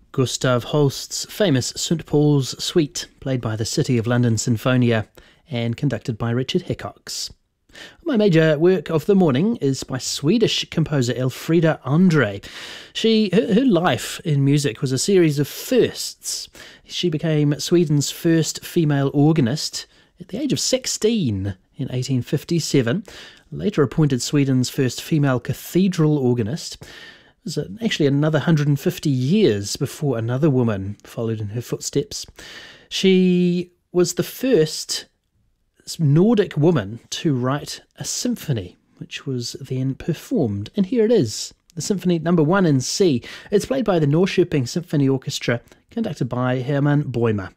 Gustav Holst's famous St Paul's Suite, played by the City of London Sinfonia and conducted by Richard Hickox. My major work of the morning is by Swedish composer Elfrida Andre. Her life in music was a series of firsts. She became Sweden's first female organist at the age of 16 in 1857, later appointed Sweden's first female cathedral organist. It was actually another 150 years before another woman followed in her footsteps. She was the first Nordic woman to write a symphony, which was then performed. And here it is, the Symphony No. 1 in C. It's played by the Norrköping Symphony Orchestra, conducted by Hermann Bäumer.